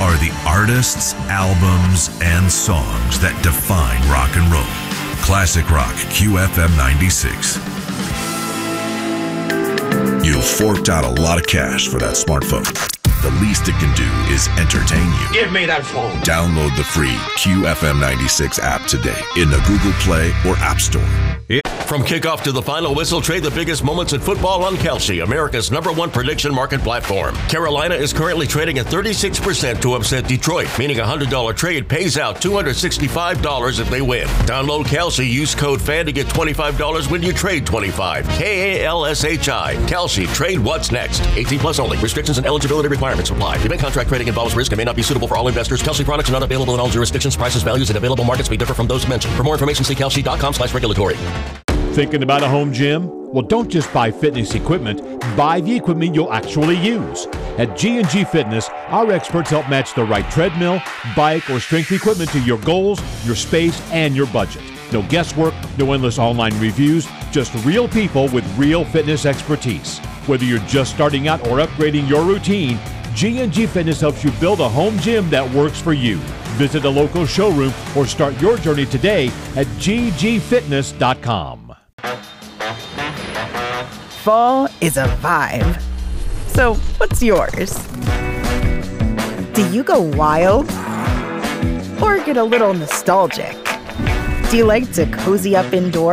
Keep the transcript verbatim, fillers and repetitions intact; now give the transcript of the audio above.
are the artists, albums, and songs that define rock and roll. Classic Rock Q F M ninety-six. You forked out a lot of cash for that smartphone. The least it can do is entertain you. Give me that phone. Download the free Q F M ninety-six app today in the Google Play or App Store. From kickoff to the final whistle, trade the biggest moments in football on Kalshi, America's number one prediction market platform. Carolina is currently trading at thirty-six percent to upset Detroit, meaning a one hundred dollars trade pays out two hundred sixty-five dollars if they win. Download Kalshi, use code FAN to get twenty-five dollars when you trade twenty-five. K A L S H I. Kalshi, trade what's next. eighteen plus only. Restrictions and eligibility requirements apply. Event contract trading involves risk and may not be suitable for all investors. Kalshi products are not available in all jurisdictions. Prices, values, and available markets may differ from those mentioned. For more information, see kalshi.com slash regulatory. Thinking about a home gym? Well, don't just buy fitness equipment. Buy the equipment you'll actually use. At G and G Fitness, our experts help match the right treadmill, bike, or strength equipment to your goals, your space, and your budget. No guesswork, no endless online reviews, just real people with real fitness expertise. Whether you're just starting out or upgrading your routine, G and G Fitness helps you build a home gym that works for you. Visit a local showroom or start your journey today at g g fitness dot com. Fall is a vibe. So what's yours? Do you go wild? Or get a little nostalgic? Do you like to cozy up indoors?